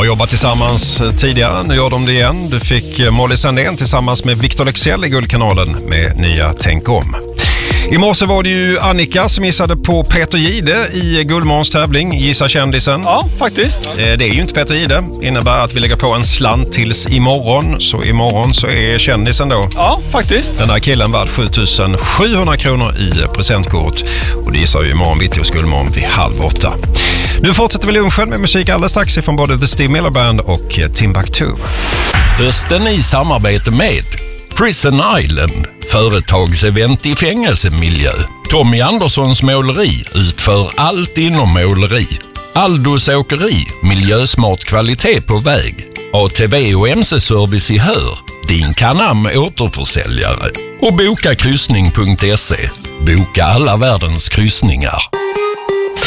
jobbat tillsammans tidigare, nu gör de det igen. Du fick Molly Sandén tillsammans med Victor Leksell i Guldkanalen med nya Tänk om. I morse var det ju Annika som gissade på Peter Jihde i Guldmorgons tävling Gissa kändisen. Ja, faktiskt. Det är ju inte Peter Jihde. Innebär att vi lägger på en slant tills imorgon. Så imorgon så är kändisen då. Ja, faktiskt. Den här killen värd 7,700 kronor i presentkort. Och det gissar ju imorgon bitti hos Guldmorgon vid 7:30. Nu fortsätter vi lunchen med musik alldeles strax ifrån både The Steve Miller Band och Timbuktu. Hösten i samarbete med Prison Island, företagsevent i fängelsemiljö. Tommy Anderssons måleri utför allt inom måleri. Aldos åkeri, miljösmart kvalitet på väg. ATV och MC-service i Hör, din Canam återförsäljare. Och bokakryssning.se, boka alla världens kryssningar.